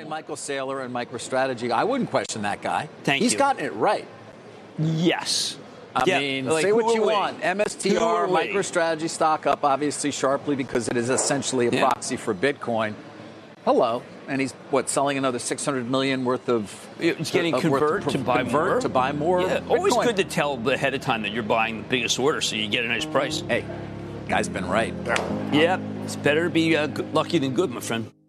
Michael Saylor and MicroStrategy. I wouldn't question that guy. He's you. gotten it right. Yes. I mean, say what you want. MSTR, MicroStrategy stock up obviously sharply because it is essentially a proxy for Bitcoin. Hello. And he's, selling another $600 million worth of... It's getting convert to buy more. Yeah, Bitcoin. Always good to tell ahead of time that you're buying the biggest order so you get a nice price. Hey, guy's been right. Yeah, it's better to be lucky than good, my friend.